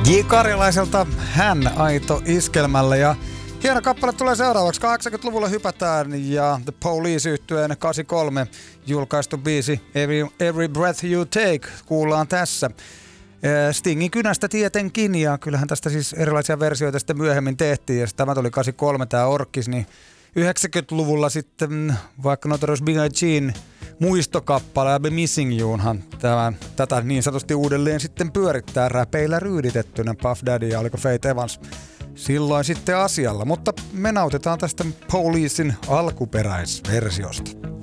J. Karjalaiselta Hän aito iskelmällä ja hieno kappale tulee seuraavaksi. 80-luvulla hypätään ja The Police -yhtyeen 83 julkaistu biisi Every Breath You Take kuullaan tässä. Stingin kynästä tietenkin ja kyllähän tästä siis erilaisia versioita sitten myöhemmin tehtiin ja tämä tuli 83 tää Orkkis, niin 90-luvulla sitten vaikka Notorious B.I.G.'n muistokappale I'll Be Missing You'nhan tätä niin sanotusti uudelleen sitten pyörittää räpeillä ryyditettynä Puff Daddy ja oliko Faith Evans silloin sitten asialla, mutta me nautitaan tästä Policein alkuperäisversiosta.